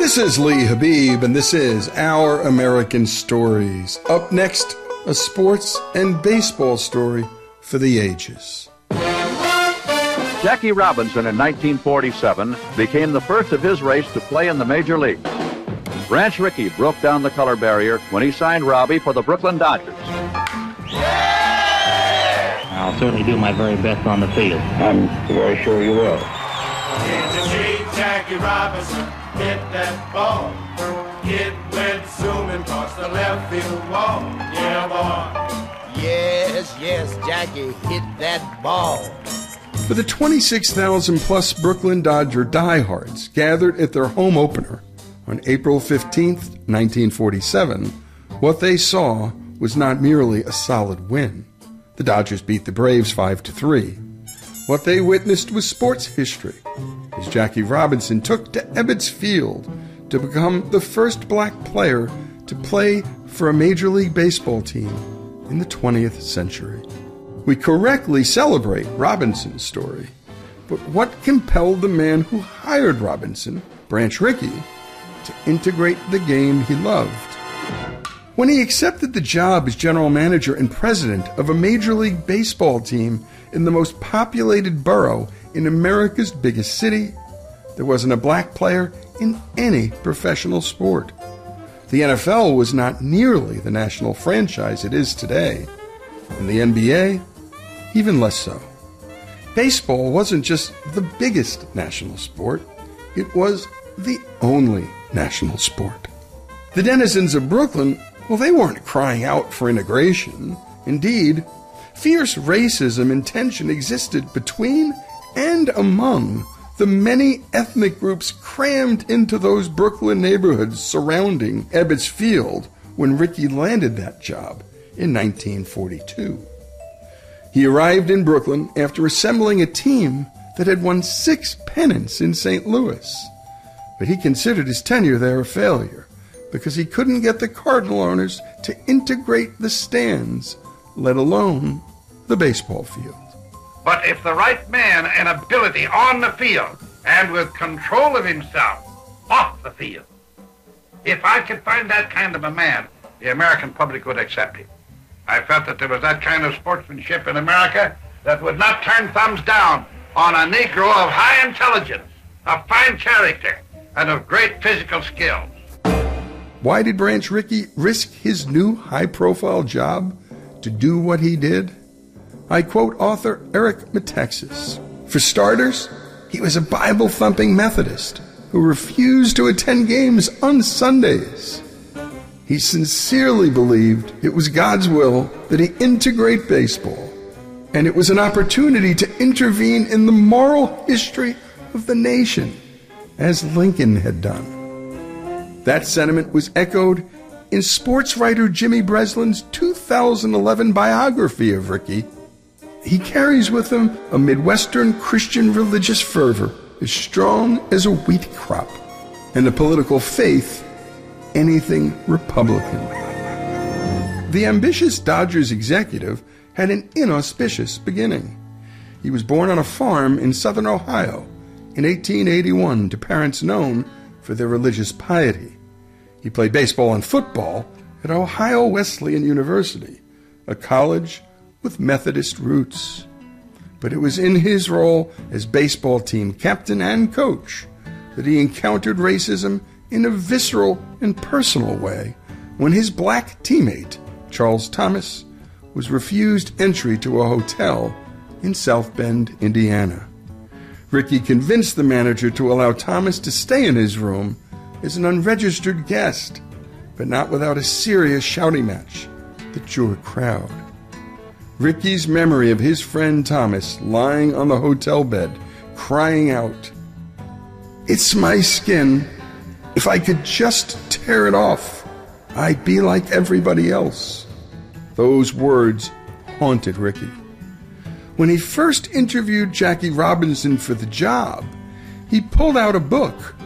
This is Lee Habib, and this is Our American Stories. Up next, a sports and baseball story for the ages. Jackie Robinson in 1947 became the first of his race to play in the major leagues. Branch Rickey broke down the color barrier when he signed Robbie for the Brooklyn Dodgers. I'll certainly do my very best on the field. I'm very sure you will. In the street, Jackie Robinson hit that ball. It went zooming across the left field wall. Yeah, boy. Yes, Jackie hit that ball. For the 26,000-plus Brooklyn Dodger diehards gathered at their home opener on April 15th, 1947, what they saw was not merely a solid win. The Dodgers beat the Braves 5-3. What they witnessed was sports history, as Jackie Robinson took to Ebbets Field to become the first black player to play for a Major League Baseball team in the 20th century. We correctly celebrate Robinson's story, but what compelled the man who hired Robinson, Branch Rickey, to integrate the game he loved? When he accepted the job as general manager and president of a Major League Baseball team in the most populated borough in America's biggest city, there wasn't a black player in any professional sport. The NFL was not nearly the national franchise it is today, and the NBA, even less so. Baseball wasn't just the biggest national sport, it was the only national sport. The denizens of Brooklyn, well, they weren't crying out for integration. Indeed, fierce racism and tension existed between and among the many ethnic groups crammed into those Brooklyn neighborhoods surrounding Ebbets Field when Rickey landed that job in 1942. He arrived in Brooklyn after assembling a team that had won 6 pennants in St. Louis. But he considered his tenure there a failure because he couldn't get the Cardinal owners to integrate the stands, let alone the baseball field. But if the right man and ability on the field and with control of himself off the field, if I could find that kind of a man, the American public would accept him. I felt that there was that kind of sportsmanship in America that would not turn thumbs down on a Negro of high intelligence, of fine character, and of great physical skills. Why did Branch Rickey risk his new high-profile job to do what he did? I quote author Eric Metaxas. For starters, he was a Bible-thumping Methodist who refused to attend games on Sundays. He sincerely believed it was God's will that he integrate baseball, and it was an opportunity to intervene in the moral history of the nation, as Lincoln had done. That sentiment was echoed in sports writer Jimmy Breslin's 2011 biography of Rickey. He carries with him a Midwestern Christian religious fervor as strong as a wheat crop, and a political faith anything Republican. The ambitious Dodgers executive had an inauspicious beginning. He was born on a farm in southern Ohio in 1881 to parents known for their religious piety. He played baseball and football at Ohio Wesleyan University, a college with Methodist roots. But it was in his role as baseball team captain and coach that he encountered racism in a visceral and personal way when his black teammate, Charles Thomas, was refused entry to a hotel in South Bend, Indiana. Rickey convinced the manager to allow Thomas to stay in his room as an unregistered guest, but not without a serious shouting match that drew a crowd. Rickey's memory of his friend Thomas lying on the hotel bed, crying out, "It's my skin. If I could just tear it off, I'd be like everybody else." Those words haunted Rickey. When he first interviewed Jackie Robinson for the job, he pulled out a book